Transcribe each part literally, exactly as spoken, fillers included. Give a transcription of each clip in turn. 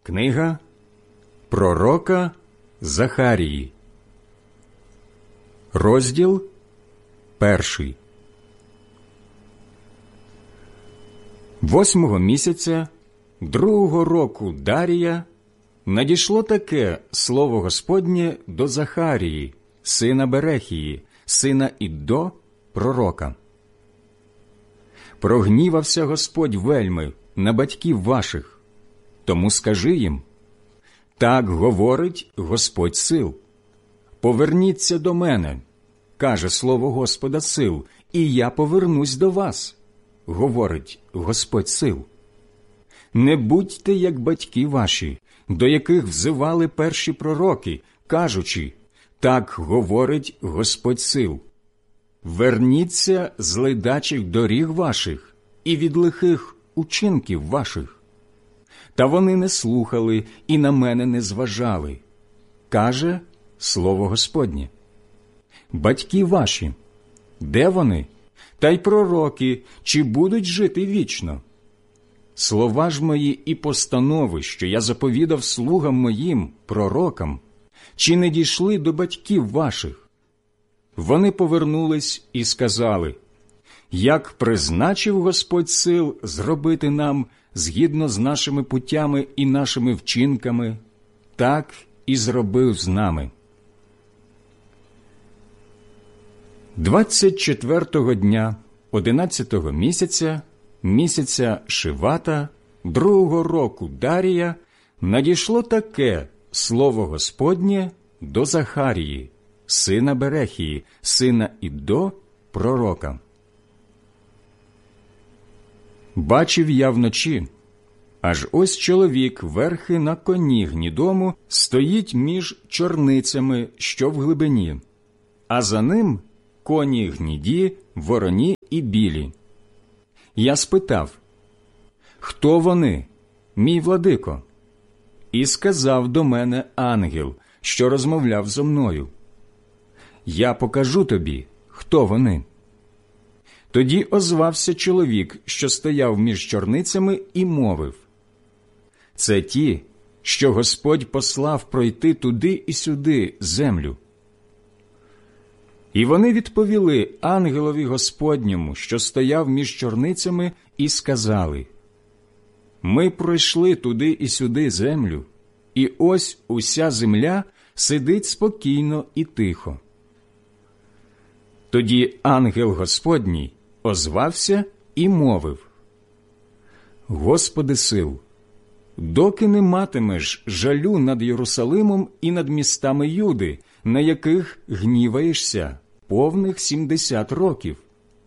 Книга пророка Захарії, розділ перший. Восьмого місяця другого року Дарія надійшло таке слово Господнє до Захарії, сина Берехії, сина Іддо, пророка. Прогнівався Господь вельми на батьків ваших, тому скажи їм: так говорить Господь сил. Поверніться до мене, каже слово Господа сил, і я повернусь до вас, говорить Господь сил. Не будьте, як батьки ваші, до яких взивали перші пророки, кажучи: так говорить Господь сил. Верніться з ледачих доріг ваших і від лихих учинків ваших. Та вони не слухали і на мене не зважали, каже слово Господнє. Батьки ваші, де вони? Та й пророки, чи будуть жити вічно? Слова ж мої і постанови, що я заповідав слугам моїм, пророкам, чи не дійшли до батьків ваших? Вони повернулись і сказали: як призначив Господь сил зробити нам згідно з нашими путями і нашими вчинками, так і зробив з нами. Двадцять четвертого дня одинадцятого місяця, місяця Шивата, другого року Дарія, надійшло таке слово Господнє до Захарії, сина Берехії, сина Іддо, пророка. Бачив я вночі, аж ось чоловік верхи на коні гнідому стоїть між чорницями, що в глибині, а за ним коні гніді, вороні і білі. Я спитав: хто вони, мій владико? І сказав до мене ангел, що розмовляв зо мною: я покажу тобі, хто вони. Тоді озвався чоловік, що стояв між чорницями, і мовив: це ті, що Господь послав пройти туди і сюди землю. І вони відповіли ангелові Господньому, що стояв між чорницями, і сказали: ми пройшли туди і сюди землю, і ось уся земля сидить спокійно і тихо. Тоді ангел Господній озвався і мовив: Господи сил, доки не матимеш жалю над Єрусалимом і над містами Юди, на яких гніваєшся повних сімдесят років?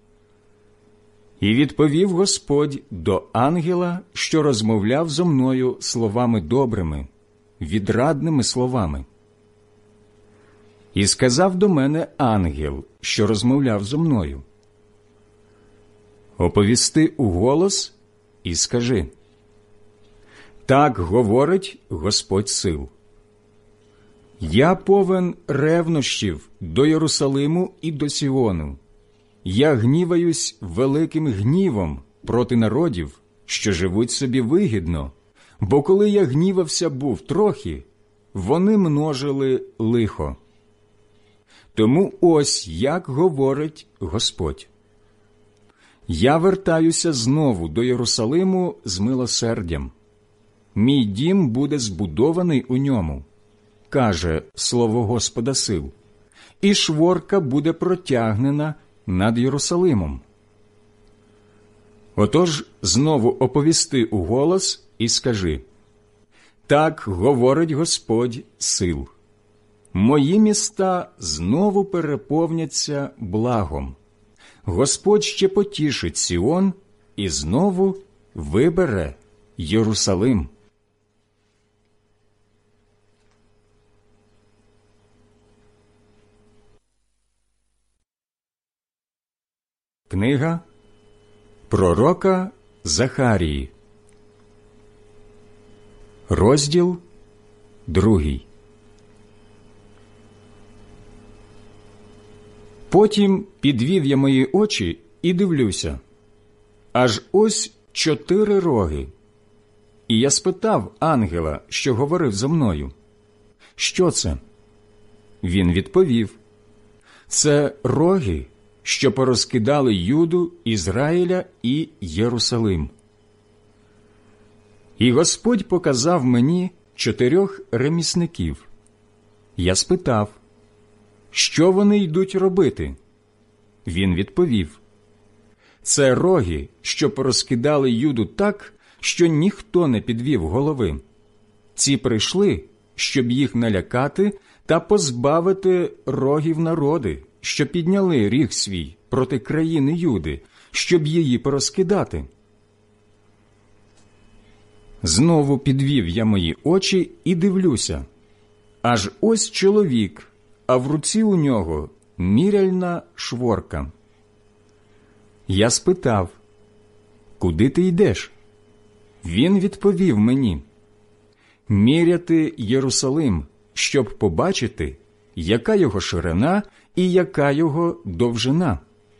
І відповів Господь до ангела, що розмовляв зо мною словами добрими, відрадними словами. І сказав до мене ангел, що розмовляв зо мною: оповісти уголос і скажи: так говорить Господь сил. Я повен ревнощів до Єрусалиму і до Сіону. Я гніваюсь великим гнівом проти народів, що живуть собі вигідно, бо коли я гнівався був трохи, вони множили лихо. Тому ось як говорить Господь: я вертаюся знову до Єрусалиму з милосердям. Мій дім буде збудований у ньому, каже слово Господа сил, і шворка буде протягнена над Єрусалимом. Отож знову оповісти уголос і скажи: так говорить Господь сил. Мої міста знову переповняться благом. Господь ще потішить Сіон і знову вибере Єрусалим. Книга пророка Захарії, розділ другий. Потім підвів я мої очі і дивлюся, аж ось чотири роги, І я спитав ангела, що говорив зо мною: «Що це?» Він відповів: «Це роги, що порозкидали Юду, Ізраїля і Єрусалим». І Господь показав мені чотирьох ремісників. Я спитав: «Що вони йдуть робити?» Він відповів: «Це роги, що порозкидали Юду так, що ніхто не підвів голови. Ці прийшли, щоб їх налякати та позбавити рогів народи, що підняли ріг свій проти країни Юди, щоб її порозкидати». Знову підвів я мої очі і дивлюся. Аж ось чоловік, а в руці у нього міряльна шворка. Я спитав: «Куди ти йдеш?» Він відповів мені: «Міряти Єрусалим, щоб побачити, яка його ширина і яка його довжина».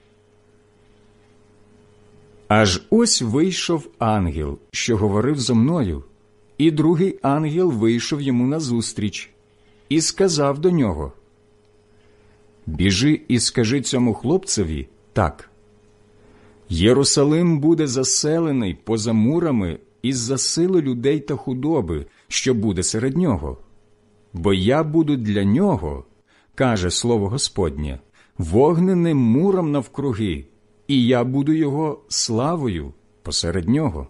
Аж ось вийшов ангел, що говорив зо мною, і другий ангел вийшов йому назустріч і сказав до нього: «Біжи і скажи цьому хлопцеві так: Єрусалим буде заселений поза мурами із-за сили людей та худоби, що буде серед нього. Бо я буду для нього, каже слово Господнє, вогненним муром навкруги, і я буду його славою посеред нього».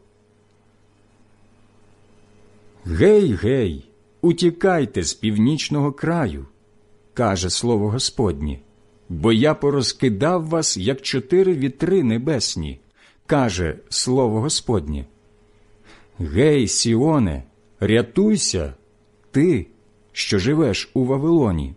«Гей, гей, утікайте з північного краю, каже слово Господнє, бо я порозкидав вас, як чотири вітри небесні, каже слово Господнє. Гей, Сіоне, рятуйся, ти, що живеш у Вавилоні.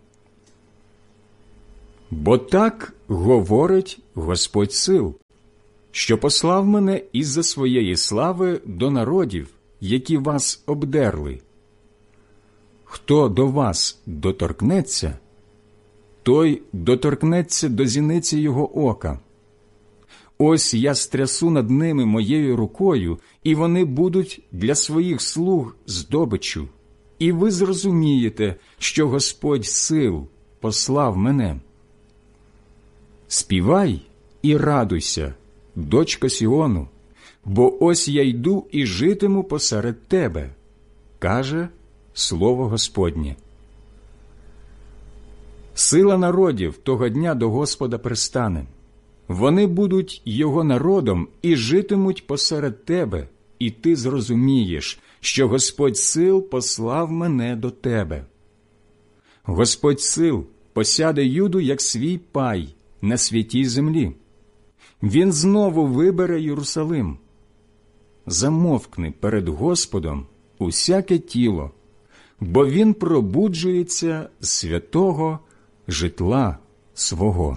Бо так говорить Господь сил, що послав мене із-за своєї слави до народів, які вас обдерли. Хто до вас доторкнеться, той доторкнеться до зіниці його ока. Ось я стрясу над ними моєю рукою, і вони будуть для своїх слуг здобиччю. І ви зрозумієте, що Господь сил послав мене. Співай і радуйся, дочко Сіону, бо ось я йду і житиму посеред тебе, каже слово Господнє. Сила народів того дня до Господа пристане. Вони будуть його народом і житимуть посеред тебе, і ти зрозумієш, що Господь сил послав мене до тебе. Господь сил посяде Юду як свій пай на святій землі. Він знову вибере Єрусалим. Замовкни перед Господом усяке тіло, бо він пробуджується з святого житла свого.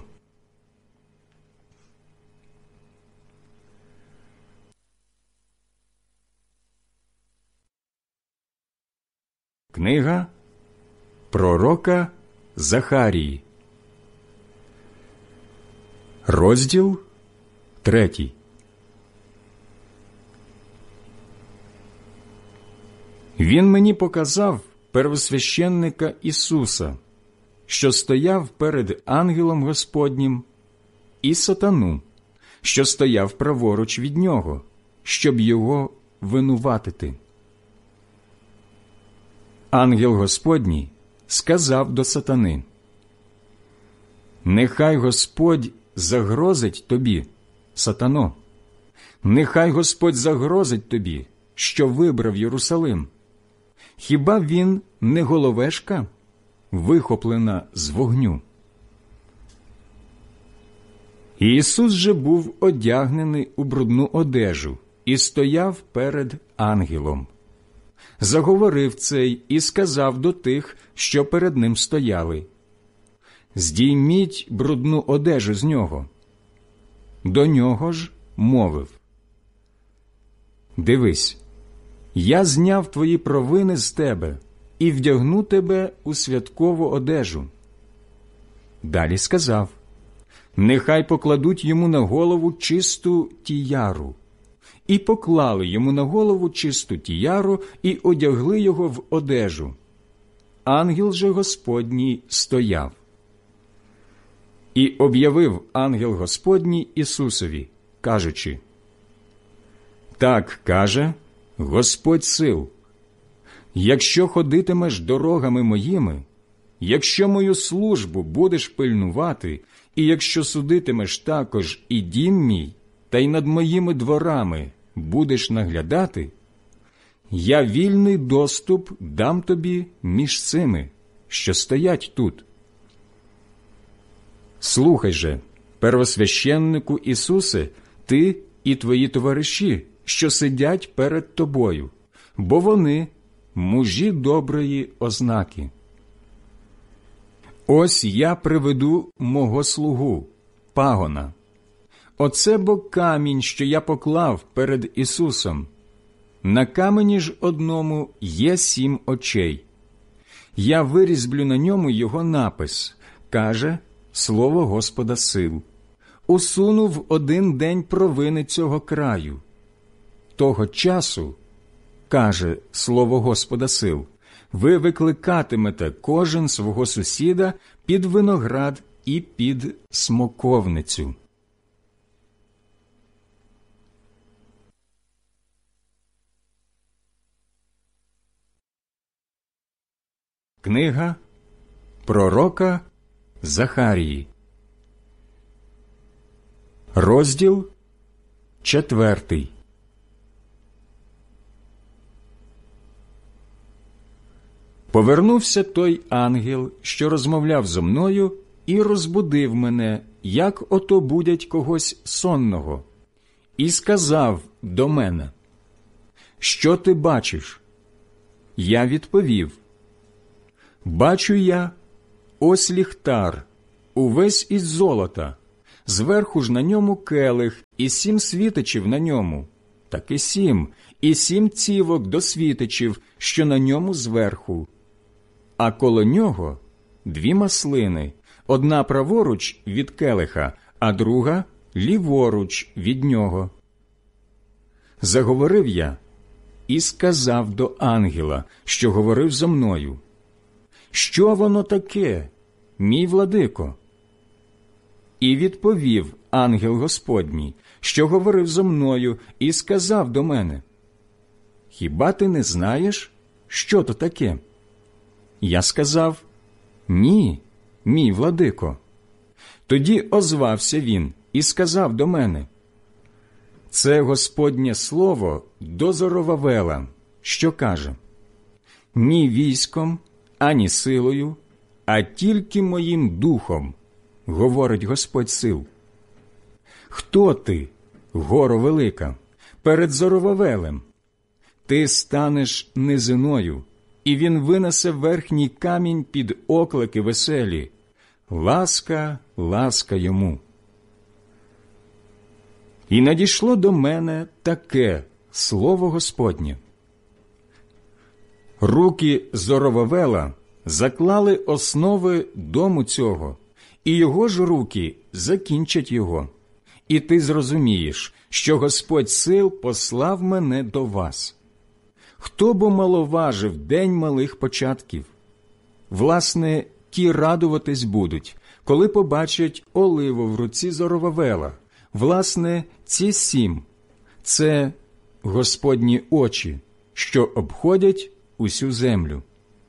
Книга пророка Захарії, розділ третій. Він мені показав первосвященника Ісуса, що стояв перед ангелом Господнім, і сатану, що стояв праворуч від нього, щоб його винуватити. Ангел Господній сказав до сатани: «Нехай Господь загрозить тобі, сатано, нехай Господь загрозить тобі, що вибрав Єрусалим. Хіба він не головешка, вихоплена з вогню?» Ісус же був одягнений у брудну одежу і стояв перед ангелом. Заговорив цей і сказав до тих, що перед ним стояли: «Здійміть брудну одежу з нього». До нього ж мовив: «Дивись, я зняв твої провини з тебе і вдягну тебе у святкову одежу». Далі сказав: «Нехай покладуть йому на голову чисту тіяру і поклали йому на голову чисту тіяру і одягли його в одежу. Ангел же Господній стояв. І об'явив ангел Господній Ісусові, кажучи: «Так каже Господь сил, якщо ходитимеш дорогами моїми, якщо мою службу будеш пильнувати, і якщо судитимеш також і дім мій, та й над моїми дворами будеш наглядати, я вільний доступ дам тобі між цими, що стоять тут. Слухай же, первосвященнику Ісусе, ти і твої товариші, що сидять перед тобою, бо вони мужі доброї ознаки. Ось я приведу мого слугу, пагона. Оце бо камінь, що я поклав перед Ісусом. На камені ж одному є сім очей. Я вирізблю на ньому його напис, каже слово Господа сил. Усуну в один день провини цього краю. Того часу, каже слово Господа сил, ви викликатимете кожен свого сусіда під виноград і під смоковницю». Книга пророка Захарії, розділ четвертий. Повернувся той ангел, що розмовляв зо мною, і розбудив мене, як ото будять когось сонного, і сказав до мене: «Що ти бачиш?» Я відповів: «Бачу я, ось ліхтар, увесь із золота, зверху ж на ньому келих, і сім світичів на ньому, так і сім, і сім цівок до світичів, що на ньому зверху. А коло нього дві маслини, одна праворуч від келиха, а друга ліворуч від нього». Заговорив я і сказав до ангела, що говорив зо мною: «Що воно таке, мій владико?» І відповів ангел Господній, що говорив зо мною, і сказав до мене: «Хіба ти не знаєш, що то таке?» Я сказав: «Ні, мій владико». Тоді озвався він і сказав до мене: «Це Господнє слово до Зоровавела, що каже: ні військом, ані силою, а тільки моїм духом, говорить Господь сил. Хто ти, горо велика, перед Зоровавелем? Ти станеш низиною, і він винесе верхній камінь під оклики веселі. Ласка, ласка йому». І надійшло до мене таке слово Господнє: «Руки Зоровавела заклали основи дому цього, і його ж руки закінчать його. І ти зрозумієш, що Господь сил послав мене до вас. Хто бо маловажив день малих початків? Власне, ті радуватись будуть, коли побачать оливу в руці Зоровавела. Власне, ці сім – це Господні очі, що обходять усю землю».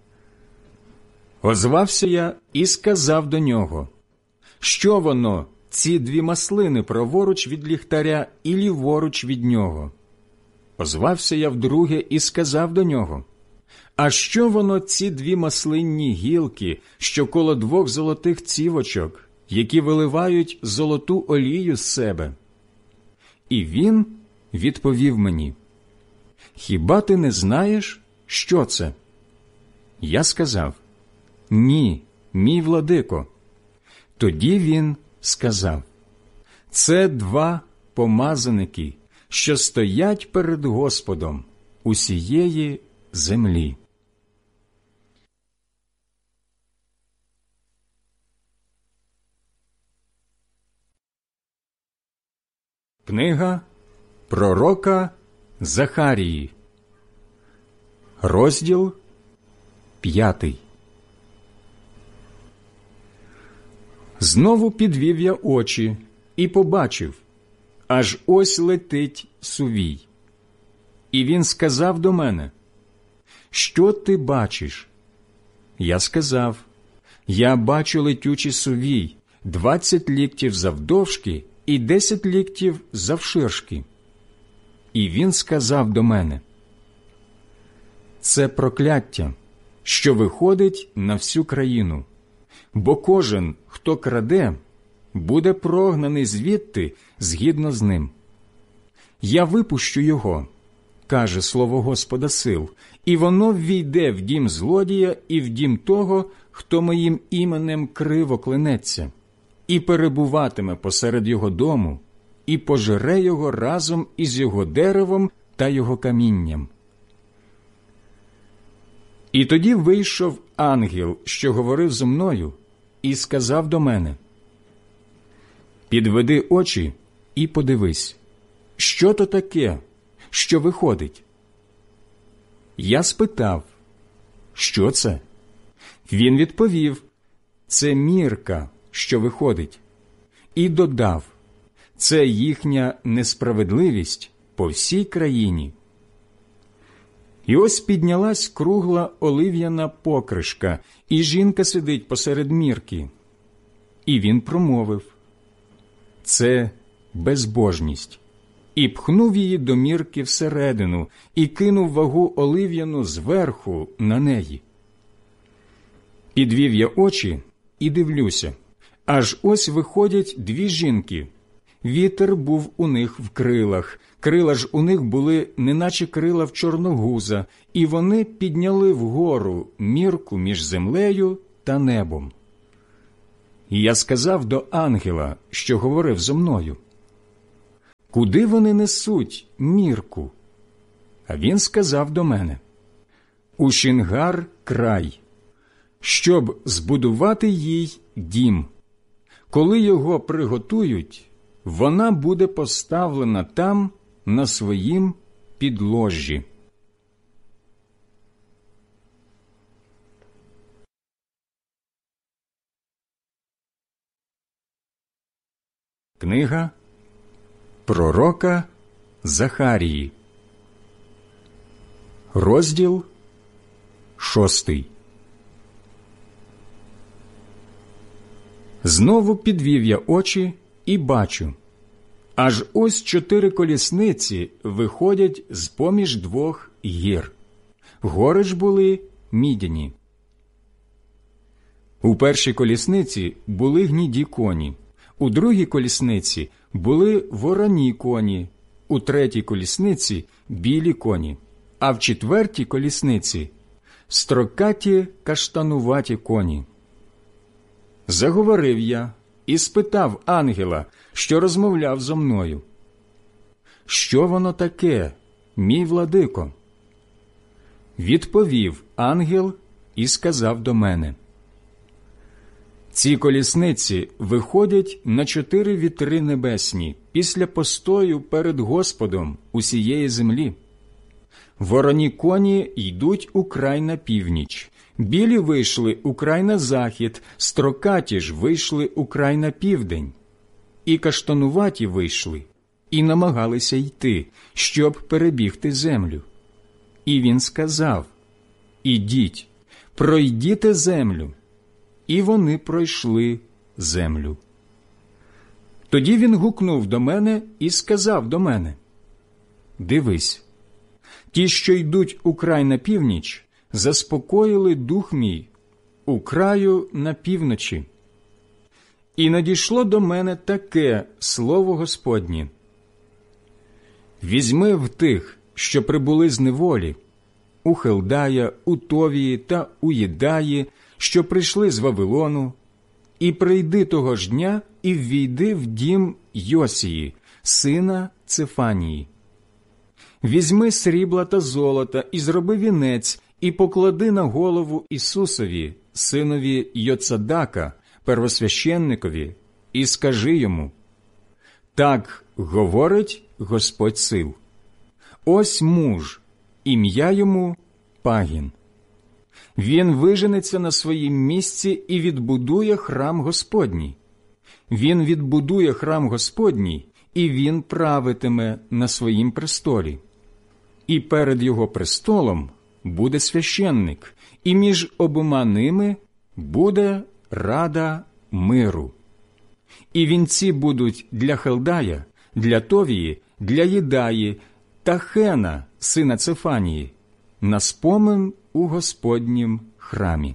Озвався я і сказав до нього: «Що воно, ці дві маслини праворуч від ліхтаря і ліворуч від нього?» Озвався я вдруге і сказав до нього: «А що воно, ці дві маслинні гілки, що коло двох золотих цівочок, які виливають золоту олію з себе?» І він відповів мені: «Хіба ти не знаєш, що це?» Я сказав: «Ні, мій владико». Тоді він сказав: «Це два помазаники, що стоять перед Господом усієї землі». Книга Пророка Захарії, розділ п'ятий. Знову підвів я очі і побачив, аж ось летить сувій. І він сказав до мене: «Що ти бачиш?» Я сказав: «Я бачу летючий сувій, двадцять ліктів завдовжки і десять ліктів завширшки». І він сказав до мене: «Це прокляття, що виходить на всю країну, бо кожен, хто краде, буде прогнаний звідти згідно з ним. Я випущу його, каже слово Господа сил, і воно ввійде в дім злодія і в дім того, хто моїм іменем криво клянеться, і перебуватиме посеред його дому, і пожере його разом із його деревом та його камінням». І тоді вийшов ангел, що говорив зо мною, і сказав до мене: «Підведи очі і подивись, що то таке, що виходить?» Я спитав: «Що це?» Він відповів: «Це мірка, що виходить». І додав: «Це їхня несправедливість по всій країні». І ось піднялась кругла олив'яна покришка, і жінка сидить посеред мірки. І він промовив: «Це безбожність», і пхнув її до мірки всередину, і кинув вагу олив'яну зверху на неї. Підвів я очі і дивлюся, аж ось виходять дві жінки. Вітер був у них в крилах, крила ж у них були неначе крила в чорногуза, і вони підняли вгору мірку між землею та небом. І я сказав до ангела, що говорив зо мною: «Куди вони несуть мірку?» А він сказав до мене: «У Шингар край, щоб збудувати їй дім. Коли його приготують, вона буде поставлена там на своїм підложжі». Книга пророка Захарії, розділ шостий. Знову підвів я очі і бачу, аж ось чотири колісниці виходять з-поміж двох гір. Гори ж були мідяні. У першій колісниці були гніді коні, у другій колісниці були вороні коні, у третій колісниці білі коні, а в четвертій колісниці строкаті каштануваті коні. Заговорив я і спитав ангела, що розмовляв зо мною: «Що воно таке, мій владико?» Відповів ангел і сказав до мене: «Ці колісниці виходять на чотири вітри небесні після постою перед Господом усієї землі. Вороні коні йдуть у край на північ, білі вийшли у край на захід, строкаті ж вийшли у край на південь. І каштануваті вийшли, і намагалися йти, щоб перебігти землю. І він сказав: «Ідіть, пройдіте землю». І вони пройшли землю. Тоді він гукнув до мене і сказав до мене: «Дивись, ті, що йдуть у край на північ, заспокоїли дух мій у краю на півночі». І надійшло до мене таке слово Господнє: «Візьми в тих, що прибули з неволі, у Хелдая, у Товії та у Єдаї, що прийшли з Вавилону, і прийди того ж дня і ввійди в дім Йосії, сина Цефанії. Візьми срібла та золота і зроби вінець, і поклади на голову Ісусові, синові Йоцадака, первосвященникові, і скажи йому: так говорить Господь сил. Ось муж, ім'я йому Пагін. Він виженеться на своїм місці і відбудує храм Господній. Він відбудує храм Господній, і він правитиме на своїм престолі. І перед його престолом буде священник, і між обома ними буде рада миру. І вінці будуть для Хелдая, для Товії, для Єдаї та Хена, сина Цефанії, на спомин у Господнім храмі.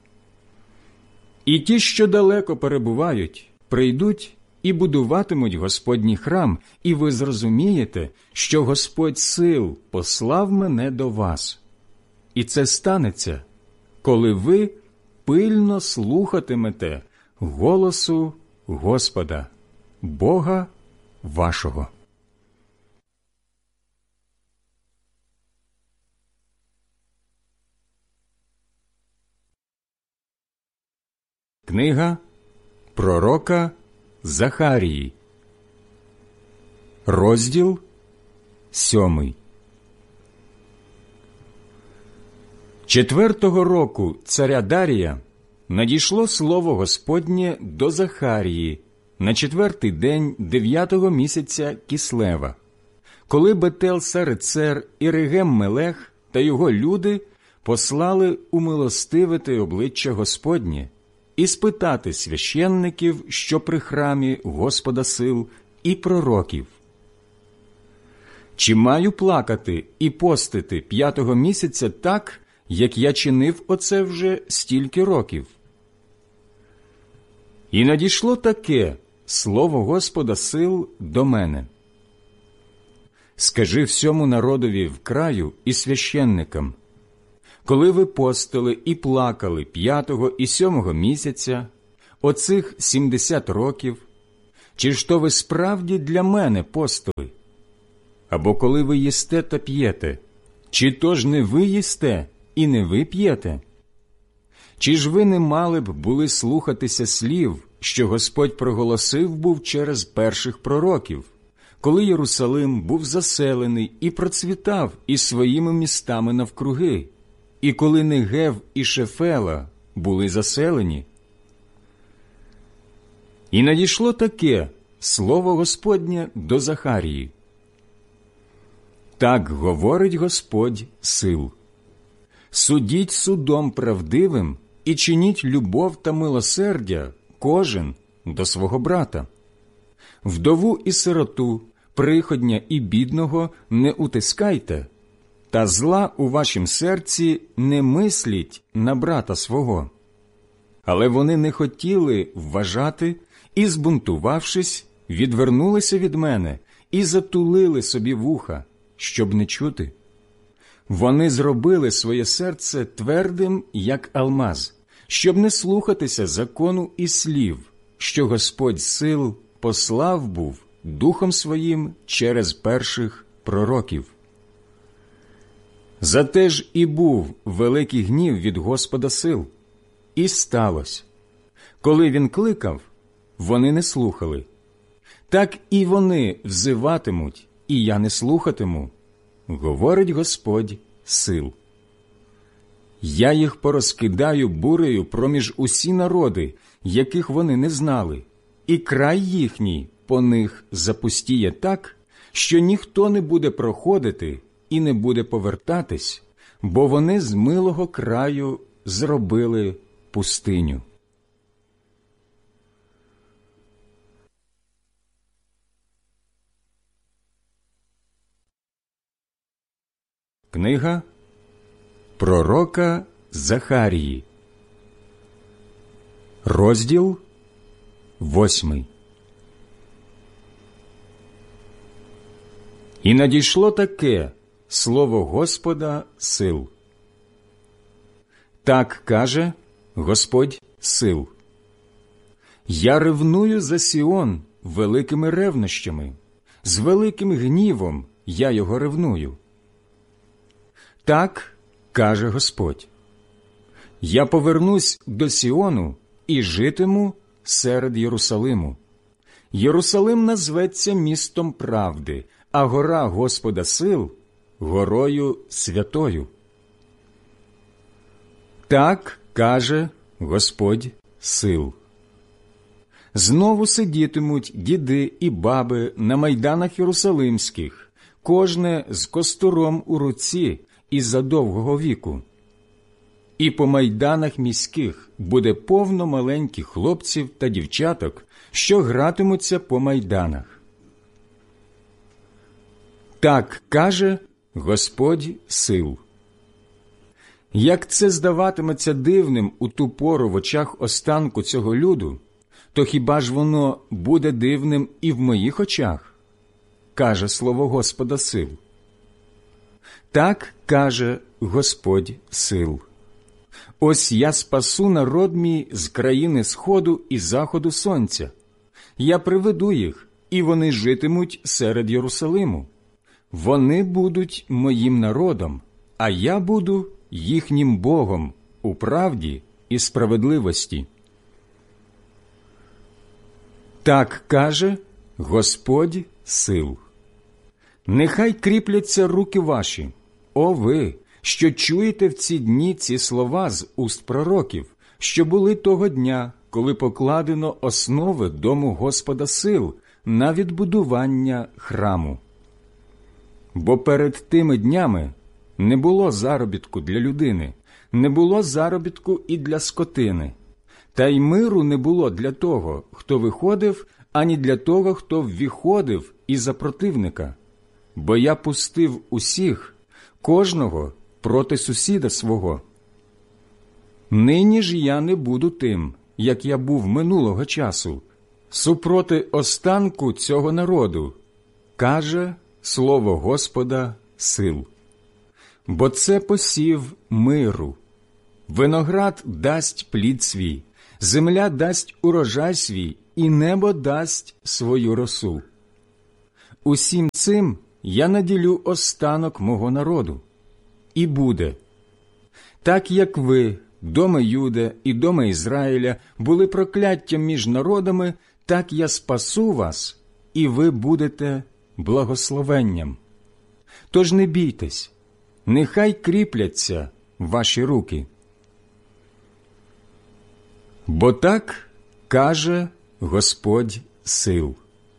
І ті, що далеко перебувають, прийдуть і будуватимуть Господній храм, і ви зрозумієте, що Господь сил послав мене до вас. І це станеться, коли ви пильно слухатимете голосу Господа, Бога вашого. Книга пророка Захарії, розділ сьомий. Четвертого року царя Дарія надійшло слово Господнє до Захарії на четвертий день дев'ятого місяця Кислева, коли Бетел-Сарецер і Регем-Мелех та його люди послали умилостивити обличчя Господнє і спитати священників, що при храмі Господа сил, і пророків. Чи маю плакати і постити п'ятого місяця так, як я чинив оце вже стільки років? І надійшло таке слово Господа сил до мене. Скажи всьому народові в краю і священникам: коли ви постили і плакали п'ятого і сьомого місяця, оцих сімдесят років, чи ж то ви справді для мене постили? Або коли ви їсте та п'єте, чи то ж не ви їсте і не ви п'єте? Чи ж ви не мали б були слухатися слів, що Господь проголосив був через перших пророків, коли Єрусалим був заселений і процвітав із своїми містами навкруги, і коли Негев і Шефела були заселені? І надійшло таке слово Господнє до Захарії. Так говорить Господь сил: судіть судом правдивим і чиніть любов та милосердя кожен до свого брата. Вдову і сироту, приходня і бідного не утискайте, та зла у вашім серці не мисліть на брата свого. Але вони не хотіли вважати і, збунтувавшись, відвернулися від мене і затулили собі вуха, щоб не чути. Вони зробили своє серце твердим, як алмаз, щоб не слухатися закону і слів, що Господь сил послав був Духом Своїм через перших пророків. Зате ж і був великий гнів від Господа сил. І сталося, коли він кликав, вони не слухали. Так і вони взиватимуть, і я не слухатиму, говорить Господь сил. Я їх порозкидаю бурею проміж усі народи, яких вони не знали, і край їхній по них запустіє так, що ніхто не буде проходити і не буде повертатись, бо вони з милого краю зробили пустиню. Книга пророка Захарії, розділ восьмий. І надійшло таке слово Господа сил. Так каже Господь сил: я ревную за Сіон великими ревнощами, з великим гнівом я його ревную. Так каже Господь: я повернусь до Сіону і житиму серед Єрусалиму. Єрусалим назветься містом правди, а гора Господа сил – горою святою. Так каже Господь сил. Знову сидітимуть діди і баби на майданах Єрусалимських, кожне з костуром у руці із-за довгого віку. І по майданах міських буде повно маленьких хлопців та дівчаток, що гратимуться по майданах. Так каже Господь сил. Як це здаватиметься дивним у ту пору в очах останку цього люду, то хіба ж воно буде дивним і в моїх очах? Каже слово Господа сил. Так каже Господь сил. Ось я спасу народ мій з країни сходу і заходу сонця. Я приведу їх, і вони житимуть серед Єрусалиму. Вони будуть моїм народом, а я буду їхнім Богом у правді і справедливості. Так каже Господь сил. Нехай кріпляться руки ваші, о ви, що чуєте в ці дні ці слова з уст пророків, що були того дня, коли покладено основи дому Господа сил на відбудування храму. Бо перед тими днями не було заробітку для людини, не було заробітку і для скотини, та й миру не було для того, хто виходив, ані для того, хто ввіходив із-за противника. Бо я пустив усіх, кожного проти сусіда свого. Нині ж я не буду тим, як я був минулого часу, супроти останку цього народу, каже слово Господа сил. Бо це посів миру. Виноград дасть плід свій, земля дасть урожай свій, і небо дасть свою росу. Усім цим я наділю останок мого народу. І буде. Так як ви, доми Юда і доми Ізраїля, були прокляттям між народами, так я спасу вас, і ви будете благословенням. Тож не бійтесь, нехай кріпляться ваші руки. Бо так каже Господь сил.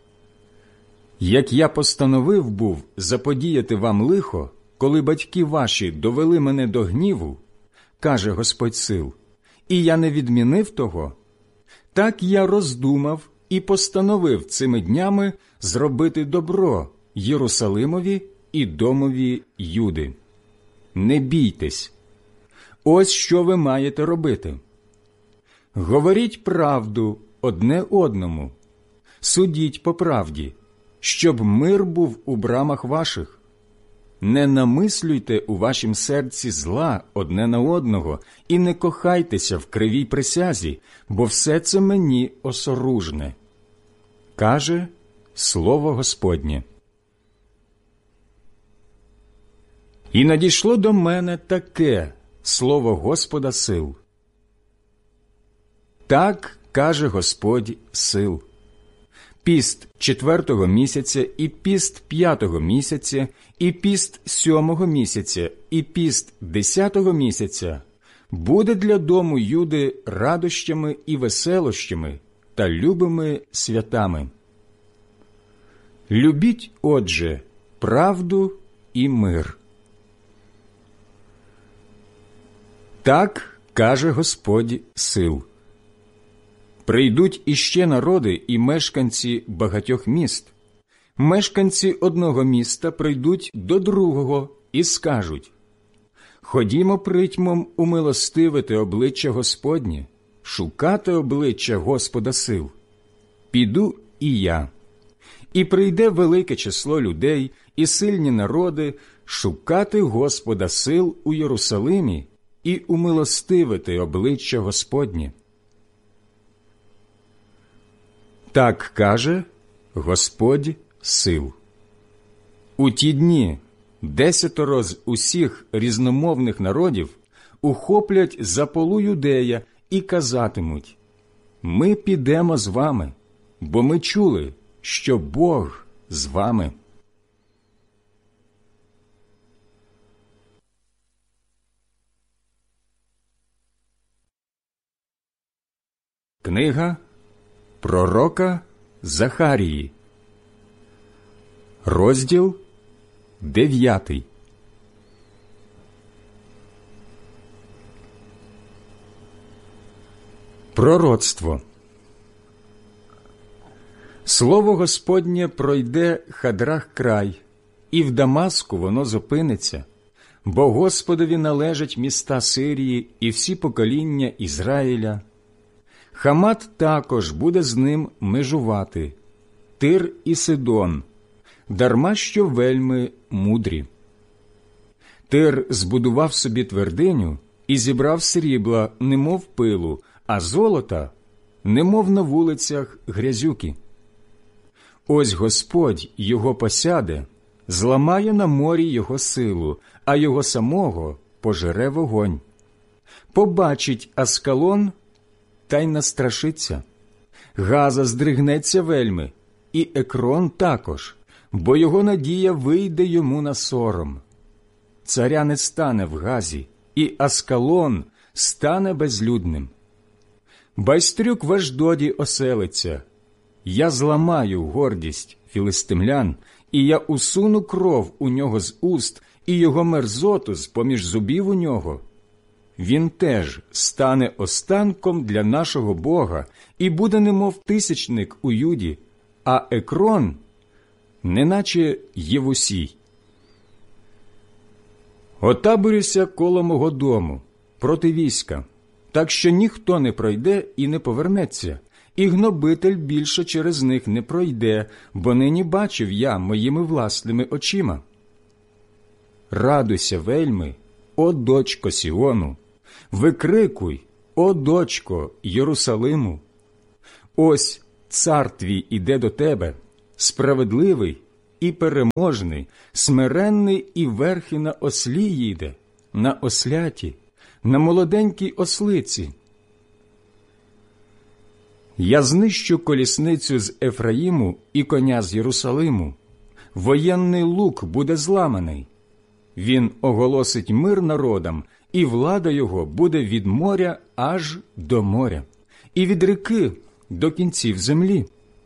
Як я постановив був заподіяти вам лихо, коли батьки ваші довели мене до гніву, каже Господь сил, і я не відмінив того, так я роздумав і постановив цими днями зробити добро Єрусалимові і домові Юди. Не бійтесь. Ось що ви маєте робити. Говоріть правду одне одному, судіть по правді, щоб мир був у брамах ваших. Не намислюйте у вашім серці зла одне на одного і не кохайтеся в кривій присязі, бо все це мені осоружне. Каже слово Господнє. І надійшло до мене таке слово Господа сил. Так каже Господь сил. Піст четвертого місяця, і піст п'ятого місяця, і піст сьомого місяця, і піст десятого місяця буде для дому Юди радощами і веселощами та любими святами. Любіть, отже, правду і мир. Так каже Господь сил. Прийдуть іще народи і мешканці багатьох міст. Мешканці одного міста прийдуть до другого і скажуть: «Ходімо притьмом умилостивити обличчя Господнє, шукати обличчя Господа сил. Піду і я». І прийде велике число людей і сильні народи шукати Господа сил у Єрусалимі і умилостивити обличчя Господнє. Так каже Господь сил. У ті дні десятеро з усіх різномовних народів ухоплять за полу Юдея і казатимуть: «Ми підемо з вами, бо ми чули, що Бог з вами». Книга пророка Захарії, розділ дев'ятий. Пророцтво. Слово Господнє пройде Хадрах край, і в Дамаску воно зупиниться, бо Господові належать міста Сирії і всі покоління Ізраїля. Хамат також буде з ним межувати, Тир і Сидон, дарма що вельми мудрі. Тир збудував собі твердиню і зібрав срібла, немов пилу, а золота, немов на вулицях грязюки. Ось Господь його посяде, зламає на морі його силу, а його самого пожере вогонь. Побачить Аскалон, та й настрашиться. Газа здригнеться вельми, і Екрон також, бо його надія вийде йому на сором. Царя не стане в Газі, і Аскалон стане безлюдним. Байстрюк в Ашдоді оселиться. Я зламаю гордість філистимлян, і я усуну кров у нього з уст, і його мерзоту з-поміж зубів у нього. Він теж стане останком для нашого Бога і буде немов тисячник у Юді, а Екрон – неначе Євусій. Отаборюся коло мого дому, проти війська, так що ніхто не пройде і не повернеться, і гнобитель більше через них не пройде, бо нині бачив я моїми власними очима. Радуйся вельми, о дочко Сіону, викрикуй, о дочко Єрусалиму. Ось цар твій іде до тебе, справедливий і переможний, смиренний і верхи на ослі їде, на осляті, на молоденькій ослиці. Я знищу колісницю з Ефраїму і коня з Єрусалиму. Воєнний лук буде зламаний. Він оголосить мир народам, і влада його буде від моря аж до моря, і від ріки до кінців землі.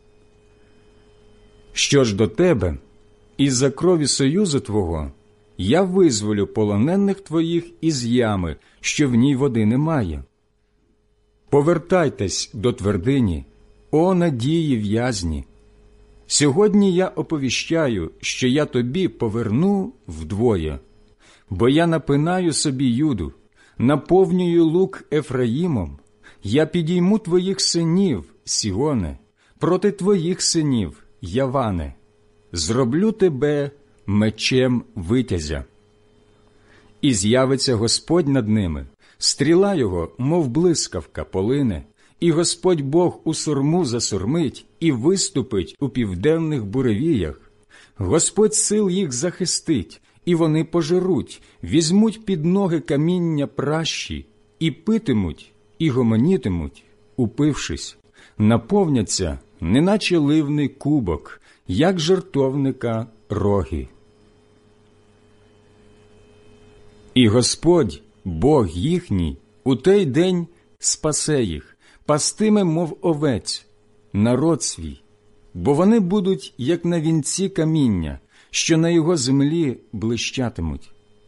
Що ж до тебе, із-за крові союзу твого, я визволю полонених твоїх із ями, що в ній води немає. Повертайтесь до твердині, о надії в'язні. Сьогодні я оповіщаю, що я тобі поверну вдвоє, бо я напинаю собі Юду, наповнюю лук Ефраїмом, я підійму твоїх синів, Сіоне, проти твоїх синів, Яване, зроблю тебе мечем витязя. І з'явиться Господь над ними, стріла його, мов блискавка, полине, і Господь Бог у сурму засурмить і виступить у південних буревіях. Господь сил їх захистить, і вони пожеруть, візьмуть під ноги каміння пращі, і питимуть, і гомонітимуть, упившись, наповняться, неначе ливний кубок, як жертовника роги. І Господь, Бог їхній, у той день спасе їх, пастиме, мов овець, народ свій, бо вони будуть, як на вінці каміння, що на його землі блищатимуть.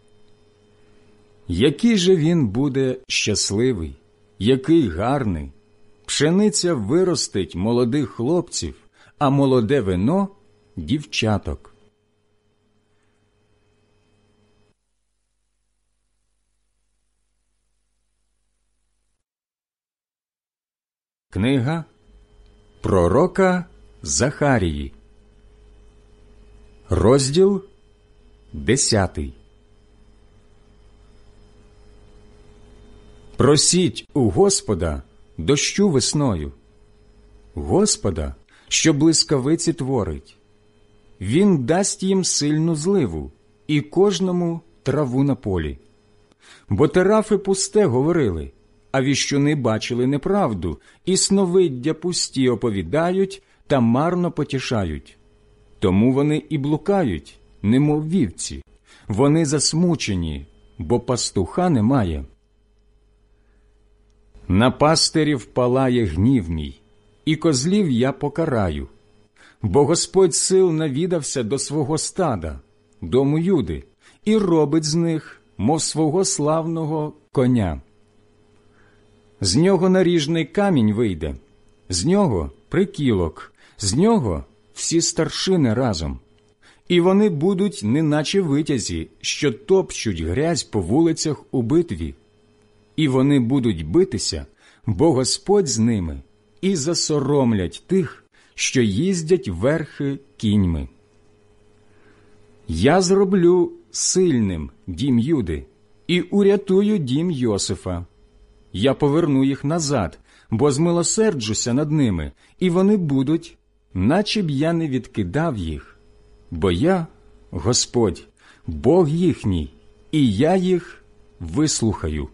Який же він буде щасливий, який гарний! Пшениця виростить молодих хлопців, а молоде вино – дівчаток. Книга пророка Захарії, розділ десятий. Просіть у Господа дощу весною, Господа, що блискавиці творить. Він дасть їм сильну зливу і кожному траву на полі. Бо терафи пусте говорили, а віщуни бачили неправду, і сновиддя пусті оповідають та марно потішають. Тому вони і блукають, немов вівці. Вони засмучені, бо пастуха немає. На пастирів палає гнів мій, і козлів я покараю, бо Господь сил навідався до свого стада, дому Юди, і робить з них, мов свого славного коня. З нього наріжний камінь вийде, з нього прикілок, з нього всі старшини разом. І вони будуть неначе витязі, що топчуть грязь по вулицях у битві. І вони будуть битися, бо Господь з ними, і засоромлять тих, що їздять верхи кіньми. Я зроблю сильним дім Юди і урятую дім Йосифа. Я поверну їх назад, бо змилосерджуся над ними, і вони будуть, наче б я не відкидав їх. Бо я, Господь, Бог їхній, і я їх вислухаю.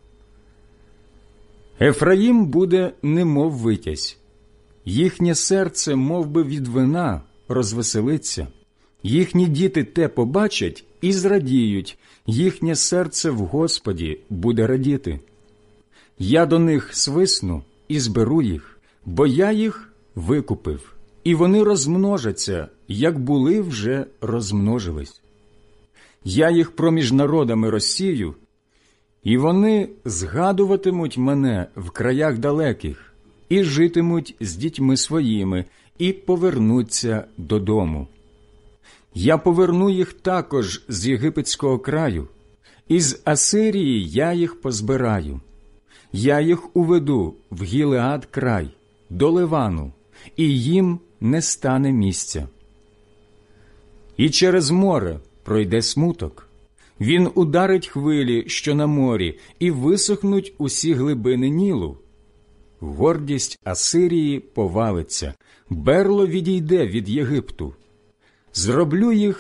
Ефраїм буде немов витязь, їхнє серце мов би від вина розвеселиться, їхні діти те побачать і зрадіють, їхнє серце в Господі буде радіти. Я до них свисну і зберу їх, бо я їх викупив, і вони розмножаться, як були вже розмножились. Я їх проміж народами розсію, і вони згадуватимуть мене в краях далеких, і житимуть з дітьми своїми, і повернуться додому. Я поверну їх також з єгипетського краю, і з Асирії я їх позбираю. Я їх уведу в Гілеад край, до Ливану, і їм не стане місця. І через море пройде смуток. Він ударить хвилі, що на морі, і висохнуть усі глибини Нілу. Гордість Асирії повалиться, берло відійде від Єгипту. Зроблю їх